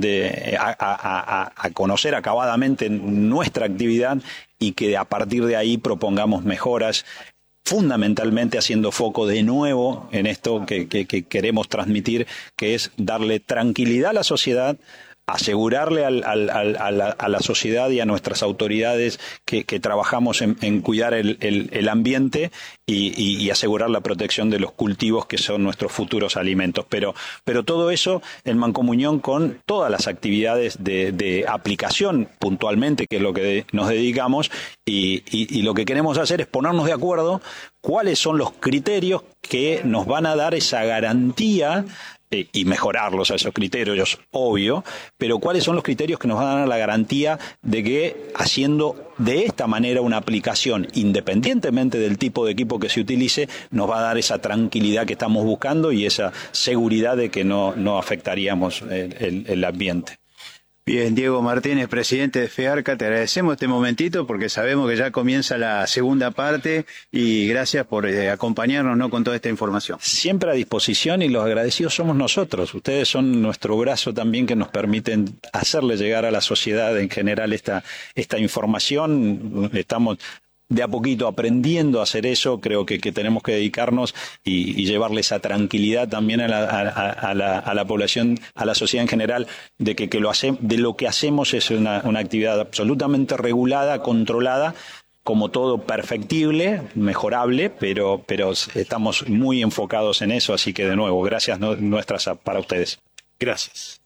a conocer acabadamente nuestra actividad, y que a partir de ahí propongamos mejoras, fundamentalmente haciendo foco de nuevo en esto que queremos transmitir, que es darle tranquilidad a la sociedad, asegurarle a la sociedad y a nuestras autoridades que trabajamos en cuidar el ambiente y asegurar la protección de los cultivos, que son nuestros futuros alimentos. Pero todo eso en mancomunión con todas las actividades de aplicación puntualmente, que es lo que nos dedicamos, y lo que queremos hacer es ponernos de acuerdo cuáles son los criterios que nos van a dar esa garantía, y mejorarlos a esos criterios, obvio, pero cuáles son los criterios que nos van a dar la garantía de que, haciendo de esta manera una aplicación, independientemente del tipo de equipo que se utilice, nos va a dar esa tranquilidad que estamos buscando y esa seguridad de que no afectaríamos el ambiente. Bien, Diego Martínez, presidente de FEARCA, te agradecemos este momentito porque sabemos que ya comienza la segunda parte y gracias por acompañarnos, ¿no?, con toda esta información. Siempre a disposición, y los agradecidos somos nosotros. Ustedes son nuestro brazo también que nos permiten hacerle llegar a la sociedad en general esta información. Estamos de a poquito aprendiendo a hacer eso. Creo que tenemos que dedicarnos y llevarle esa tranquilidad también a la población, a la sociedad en general, de lo que hacemos es una actividad absolutamente regulada, controlada, como todo perfectible, mejorable, pero estamos muy enfocados en eso, así que de nuevo, gracias nuestras para ustedes. Gracias.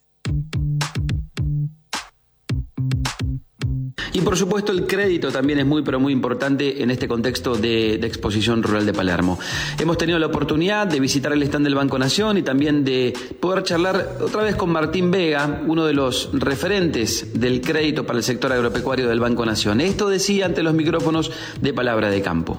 Y por supuesto el crédito también es muy pero muy importante en este contexto de Exposición Rural de Palermo. Hemos tenido la oportunidad de visitar el stand del Banco Nación y también de poder charlar otra vez con Martín Vega, uno de los referentes del crédito para el sector agropecuario del Banco Nación. Esto decía ante los micrófonos de Palabra de Campo.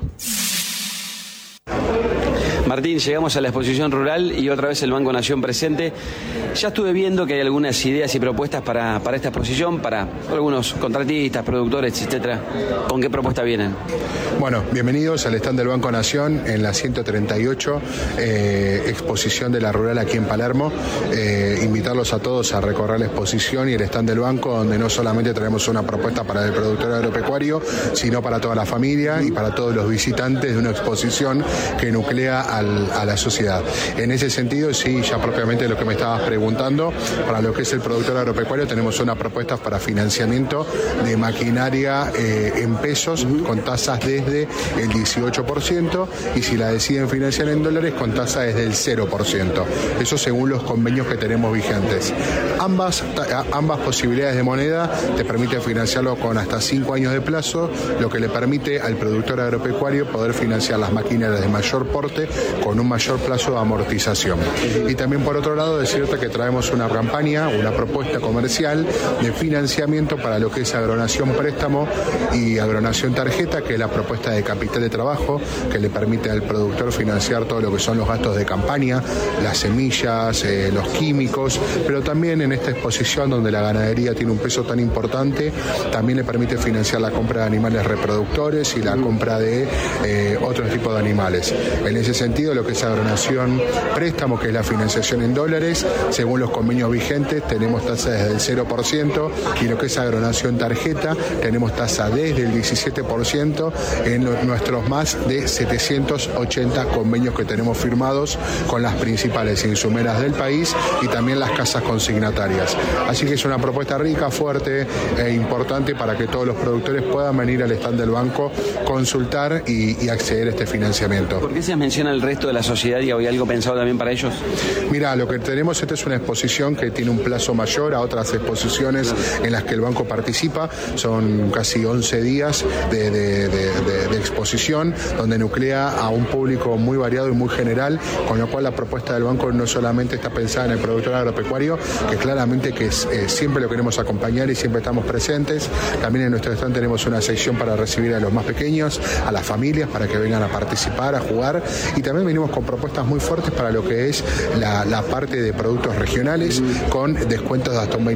Martín, llegamos a la exposición rural y otra vez el Banco Nación presente. Ya estuve viendo que hay algunas ideas y propuestas para esta exposición, para algunos contratistas, productores, etcétera. ¿Con qué propuesta vienen? Bueno, bienvenidos al stand del Banco Nación en la 138 exposición de la rural aquí en Palermo. Invitarlos a todos a recorrer la exposición y el stand del banco, donde no solamente traemos una propuesta para el productor agropecuario, sino para toda la familia y para todos los visitantes de una exposición que nuclea a la sociedad. En ese sentido, sí, ya propiamente lo que me estabas preguntando, para lo que es el productor agropecuario tenemos una propuesta para financiamiento de maquinaria en pesos con tasas desde el 18% y si la deciden financiar en dólares con tasa desde el 0%. Eso según los convenios que tenemos vigentes. Ambas posibilidades de moneda te permiten financiarlo con hasta 5 años de plazo, lo que le permite al productor agropecuario poder financiar las maquinarias de mayor porte con un mayor plazo de amortización. Y también por otro lado decirte que traemos una campaña, una propuesta comercial de financiamiento para lo que es agronación préstamo y agronación tarjeta, que es la propuesta de capital de trabajo que le permite al productor financiar todo lo que son los gastos de campaña, las semillas, los químicos, pero también en esta exposición donde la ganadería tiene un peso tan importante, también le permite financiar la compra de animales reproductores y la compra de otros tipos de animales. En ese sentido, lo que es agronación préstamo, que es la financiación en dólares, según los convenios vigentes tenemos tasa desde el 0%, y lo que es agronación tarjeta tenemos tasa desde el 17% en nuestros más de 780 convenios que tenemos firmados con las principales insumeras del país y también las casas consignatarias. Así que es una propuesta rica, fuerte e importante para que todos los productores puedan venir al stand del banco, consultar y acceder a este financiamiento. ¿Por qué se menciona el resto de la sociedad y hay algo pensado también para ellos? Mira, lo que tenemos, esta es una exposición que tiene un plazo mayor a otras exposiciones en las que el banco participa. Son casi 11 días de exposición, donde nuclea a un público muy variado y muy general, con lo cual la propuesta del banco no solamente está pensada en el productor agropecuario, que claramente que siempre lo queremos acompañar y siempre estamos presentes. También en nuestro stand tenemos una sección para recibir a los más pequeños, a las familias, para que vengan a participar, a jugar, y también venimos con propuestas muy fuertes para lo que es la parte de productos regionales, con descuentos de hasta un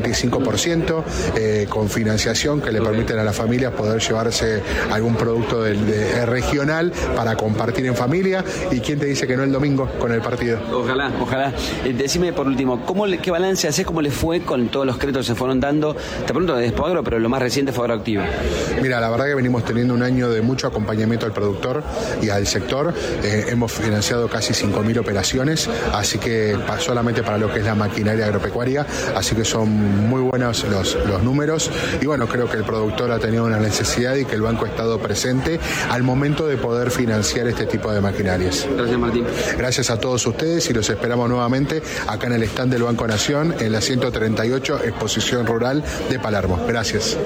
25%, con financiación que le permiten a las familias poder llevarse algún producto regional para compartir en familia. ¿Y quién te dice que no el domingo con el partido? Ojalá, ojalá. Decime por último, ¿qué balance haces? ¿Cómo les fue con todos los créditos que se fueron dando? Te pregunto de Expoagro, pero lo más reciente fue Agroactiva. Mira, la verdad que venimos teniendo un año de mucho acompañamiento al productor y al sector. Hemos financiado casi 5.000 operaciones, así que solamente para lo que es la maquinaria agropecuaria, así que son muy buenos los números, y bueno, creo que el productor ha tenido una necesidad y que el banco ha estado presente al momento de poder financiar este tipo de maquinarias. Gracias, Martín. Gracias a todos ustedes y los esperamos nuevamente acá en el stand del Banco Nación en la 138 Exposición Rural de Palermo. Gracias.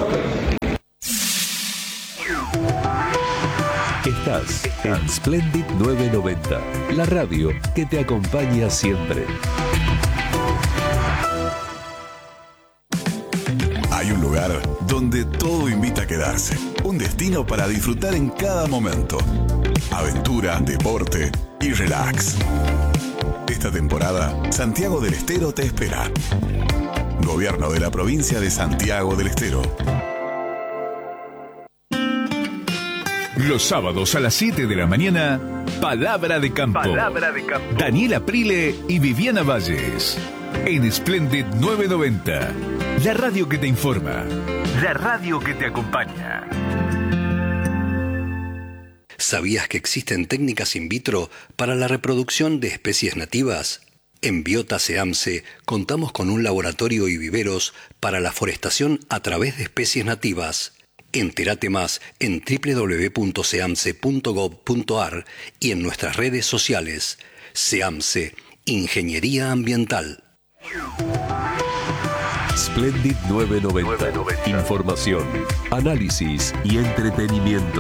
Estás en Splendid 990, la radio que te acompaña siempre. Hay un lugar donde todo invita a quedarse. Un destino para disfrutar en cada momento. Aventura, deporte y relax. Esta temporada, Santiago del Estero te espera. Gobierno de la provincia de Santiago del Estero. Los sábados a las 7 de la mañana, Palabra de Campo. Palabra de Campo. Daniela Prile y Viviana Valles. En Splendid 990. La radio que te informa. La radio que te acompaña. ¿Sabías que existen técnicas in vitro para la reproducción de especies nativas? En Biota SEAMSE contamos con un laboratorio y viveros para la forestación a través de especies nativas. Entérate más en www.seamse.gov.ar y en nuestras redes sociales. SEAMSE, Ingeniería Ambiental. Splendid 990. Información, análisis y entretenimiento.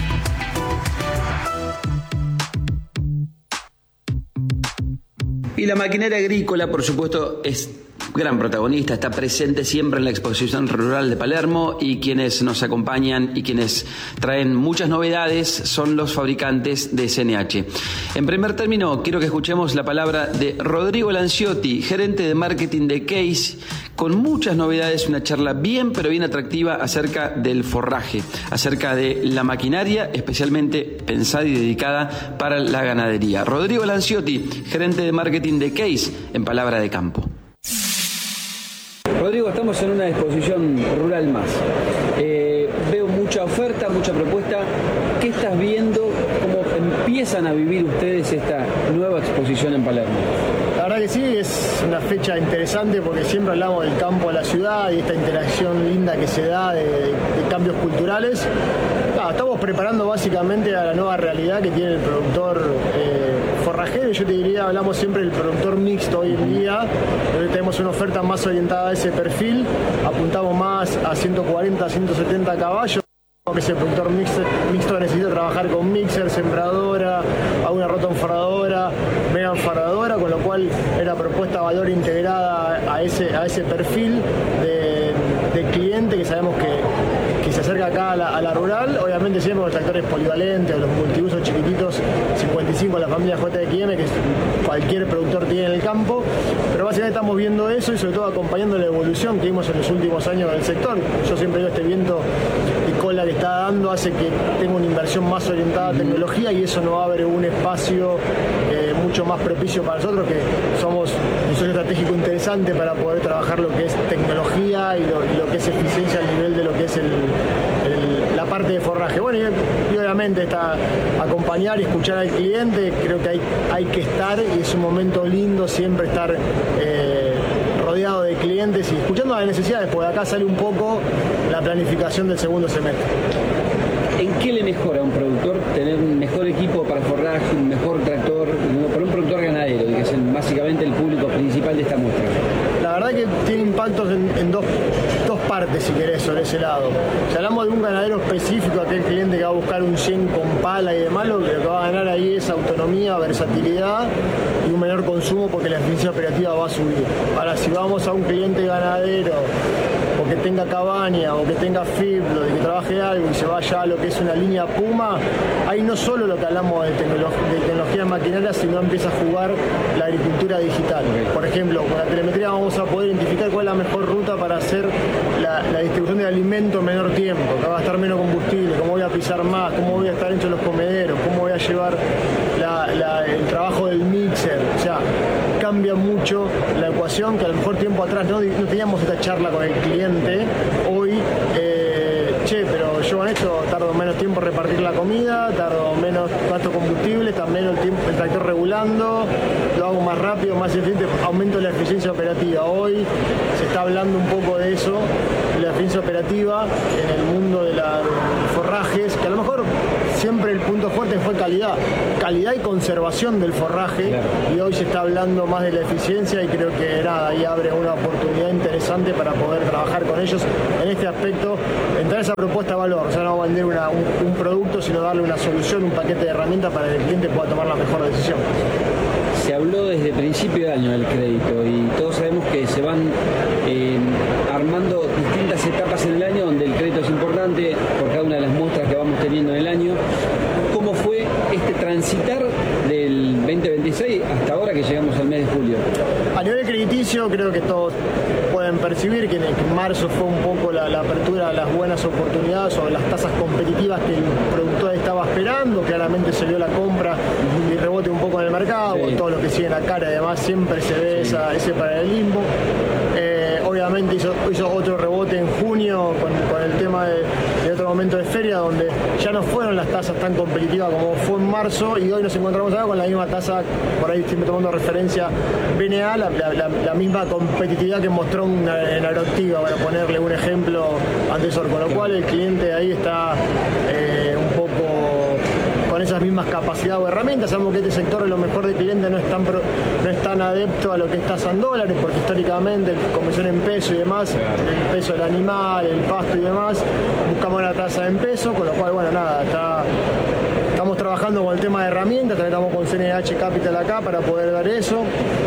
Y la maquinaria agrícola, por supuesto, es gran protagonista, está presente siempre en la exposición rural de Palermo, y quienes nos acompañan y quienes traen muchas novedades son los fabricantes de SNH. En primer término, quiero que escuchemos la palabra de Rodrigo Lanciotti, gerente de marketing de Case, con muchas novedades, una charla bien pero bien atractiva acerca del forraje, acerca de la maquinaria especialmente pensada y dedicada para la ganadería. Rodrigo Lanciotti, gerente de marketing de Case, en Palabra de Campo. Rodrigo, estamos en una exposición rural más. Veo mucha oferta, mucha propuesta. ¿Qué estás viendo? ¿Cómo empiezan a vivir ustedes esta nueva exposición en Palermo? La verdad que sí, es una fecha interesante porque siempre hablamos del campo a la ciudad y esta interacción linda que se da de cambios culturales. Estamos preparando básicamente a la nueva realidad que tiene el productor forrajero. Yo te diría, hablamos siempre del productor mixto hoy en día, pero tenemos una oferta más orientada a ese perfil, apuntamos más a 140, 170 caballos, que ese productor mixto necesita trabajar con mixer, sembradora, a una rotonfardadora, mega enfardadora, con lo cual era propuesta valor integrada a ese perfil de cliente que sabemos que se acerca acá a la rural. Obviamente siempre los tractores polivalentes o los multiusos chiquititos, 55 la familia JXM, que cualquier productor tiene en el campo, pero básicamente estamos viendo eso y sobre todo acompañando la evolución que vimos en los últimos años del sector. Yo siempre digo, este viento de cola que está dando hace que tenga una inversión más orientada a tecnología, y eso nos abre un espacio mucho más propicio para nosotros, que somos un socio estratégico interesante para poder trabajar lo que es tecnología y lo que es eficiencia al nivel de lo que es la parte de forraje. Bueno, y obviamente acompañar y escuchar al cliente, creo que hay que estar, y es un momento lindo siempre estar rodeado de clientes y escuchando las necesidades, porque acá sale un poco la planificación del segundo semestre. ¿En qué le mejora a un productor tener un mejor equipo para forraje, un mejor tractor, para un productor ganadero, que es básicamente el público principal de esta muestra? La verdad que tiene impactos en dos partes, si querés, sobre ese lado. Si hablamos de un ganadero específico, aquel cliente que va a buscar un 100 con pala y demás, lo que va a ganar ahí es autonomía, versatilidad y un menor consumo, porque la eficiencia operativa va a subir. Ahora, si vamos a un cliente ganadero, o que tenga cabaña, o que tenga fiblo, de que trabaje algo y se vaya a lo que es una línea Puma, ahí no solo lo que hablamos de tecnología maquinaria, sino empieza a jugar la agricultura digital. Por ejemplo, con la telemetría vamos a poder identificar cuál es la mejor ruta para hacer la distribución de alimento en menor tiempo, que va a gastar menos combustible, cómo voy a pisar más, cómo voy a estar dentro de los comederos, cómo voy a llevar el trabajo del mixer. O sea, cambia mucho la ecuación, que a lo mejor tiempo atrás no teníamos esta charla con el cliente. Hoy, pero yo con esto tardo menos tiempo en repartir la comida, tardo menos gasto combustible, está menos tiempo el tractor regulando, lo hago más rápido, más eficiente, aumento la eficiencia operativa. Hoy se está hablando un poco de eso, de la eficiencia operativa en el mundo de los forrajes, que a lo mejor siempre el punto fuerte fue calidad y conservación del forraje, claro. Y hoy se está hablando más de la eficiencia, y creo que ahí abre una oportunidad interesante para poder trabajar con ellos en este aspecto, entrar a esa propuesta de valor, o sea, no vender un producto, sino darle una solución, un paquete de herramientas para que el cliente pueda tomar la mejor decisión. Se habló desde principio de año del crédito, y todos sabemos que se van armando distintas etapas en el año donde el crédito es importante por cada una de las muestras que vamos teniendo en el año. ¿Cómo fue este transitar del 2023 2016 hasta ahora que llegamos al mes de julio? A nivel crediticio creo que todos pueden percibir que en marzo fue un poco la apertura a las buenas oportunidades o las tasas competitivas que el productor estaba esperando. Claramente se dio la compra y rebote un poco en el mercado, con todos los que siguen acá, y además siempre se ve ese paralelismo. Obviamente hizo otro rebote en junio con el tema de otro momento de feria, donde ya no fueron las tasas tan competitivas como fue en marzo, y hoy nos encontramos acá con la misma tasa, por ahí siempre tomando referencia BNA, la misma competitividad que mostró en Agroactiva, para ponerle un ejemplo antecesor, con lo cual el cliente ahí está un poco con esas mismas capacidades o herramientas. Sabemos que este sector, a lo mejor de cliente, no es tan adepto a lo que es tasa en dólares, porque históricamente, conversión en peso y demás, el peso del animal, el pasto y demás, buscamos la tasa en peso, con lo cual, bueno, nada, estamos trabajando con el tema de herramientas, también estamos con CNH Capital acá para poder dar eso.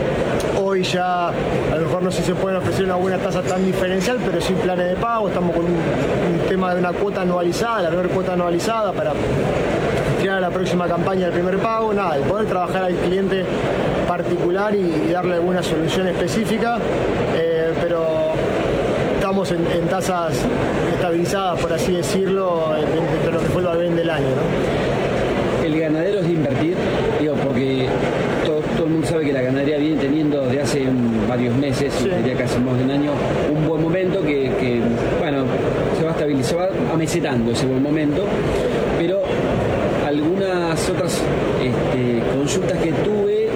Hoy ya, a lo mejor no sé si se pueden ofrecer una buena tasa tan diferencial, pero sí planes de pago. Estamos con un tema de una cuota anualizada, la primera cuota anualizada para tirar a la próxima campaña del primer pago. Nada, y poder trabajar al cliente particular y darle alguna solución específica, pero estamos en tasas estabilizadas, por así decirlo, entre lo que fue el vaivén del año, ¿no? El ganadero es de invertir, digo, porque todo el mundo sabe que la ganadería viene teniendo desde hace varios meses, diría casi más de un año, un buen momento que bueno, se va estabilizando, se va amesetando ese buen momento, pero algunas otras consultas que tuve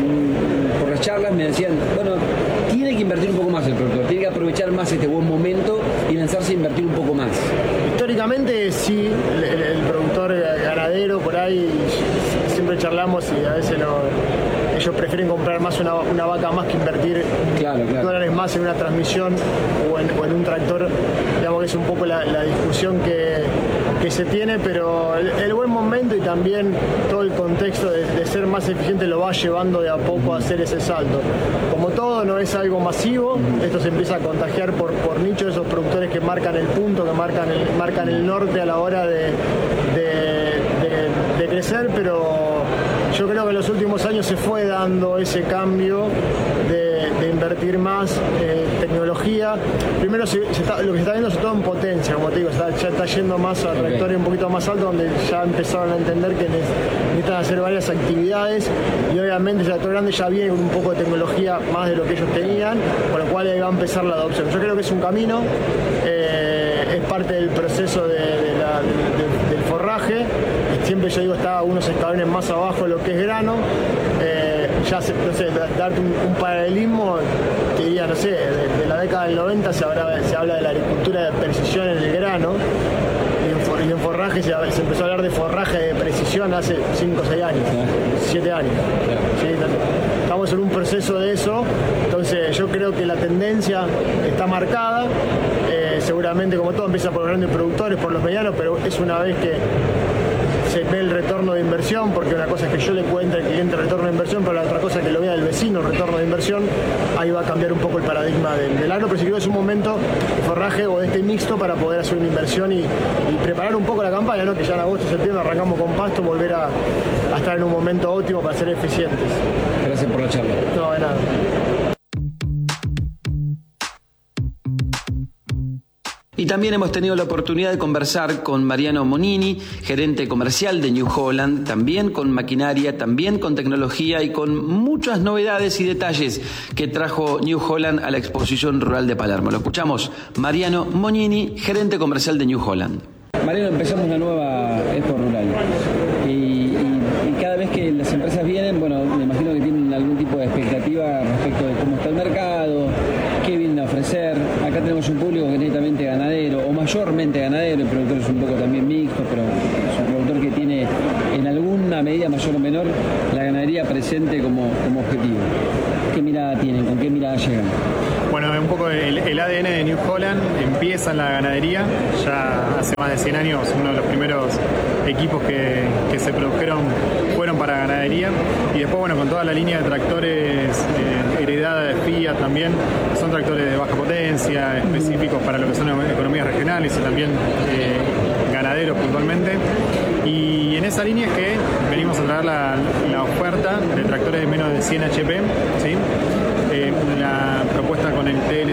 por las charlas me decían, bueno, tiene que invertir un poco más el productor, tiene que aprovechar más este buen momento y lanzarse a invertir un poco más. Históricamente sí, el productor ganadero por ahí, siempre charlamos y a veces ellos prefieren comprar más una vaca más que invertir dólares más en una transmisión o en un tractor. Digamos que es un poco la discusión que se tiene, pero el buen momento y también todo el contexto de ser más eficiente lo va llevando de a poco a hacer ese salto. Como todo, no es algo masivo, esto se empieza a contagiar por nicho, esos productores que marcan el punto, que marcan el norte a la hora de crecer, pero yo creo que en los últimos años se fue dando ese cambio de invertir más tecnología. Primero lo que se está viendo es todo en potencia, como te digo, ya está yendo más a tractores un poquito más altos, donde ya empezaron a entender que necesitan hacer varias actividades, y obviamente el tractor grande ya viene con un poco de tecnología más de lo que ellos tenían, con lo cual ahí va a empezar la adopción. Yo creo que es un camino, es parte del proceso del forraje. Siempre yo digo, está unos escalones más abajo de lo que es grano. Ya no sé, darte un paralelismo, te diría, no sé, de la década del 90 se habla de la agricultura de precisión en el grano, y en forraje se empezó a hablar de forraje de precisión hace 5 o 6 años, 7 años. ¿Sí? Estamos en un proceso de eso, entonces yo creo que la tendencia está marcada. Seguramente, como todo, empieza por los grandes productores, por los medianos, pero es una vez que se ve el retorno de inversión, porque una cosa es que yo le cuente al cliente el retorno de inversión, pero la otra cosa es que lo vea el vecino el retorno de inversión. Ahí va a cambiar un poco el paradigma del agro, pero si creo que es un momento de forraje o de este mixto para poder hacer una inversión y preparar un poco la campaña, ¿no? Que ya en agosto, septiembre arrancamos con pasto, volver a estar en un momento óptimo para ser eficientes. Gracias por la charla. No, de nada. Y también hemos tenido la oportunidad de conversar con Mariano Monini, gerente comercial de New Holland, también con maquinaria, también con tecnología y con muchas novedades y detalles que trajo New Holland a la Exposición Rural de Palermo. Lo escuchamos, Mariano Monini, gerente comercial de New Holland. Mariano, empezamos una nueva Expo Rural y cada vez que las empresas vienen, bueno, me imagino que tienen algún tipo de expectativa respecto de cómo está el mercado, qué vienen a ofrecer. Acá tenemos un público que es netamente ganadero, o mayormente ganadero, el productor es un poco también mixto, pero es un productor que tiene en alguna medida mayor o menor la ganadería presente como objetivo. ¿Qué mirada tienen? ¿Con qué mirada llegan? Bueno, un poco el ADN de New Holland empieza en la ganadería. Ya hace más de 100 años uno de los primeros equipos que se produjeron fueron para ganadería, y después, bueno, con toda la línea de tractores heredada de Fiat también, son tractores de baja potencia, específicos para lo que son economías regionales y también ganaderos puntualmente. Y en esa línea es que venimos a traer la oferta de tractores de menos de 100 HP, ¿sí? La propuesta con el TL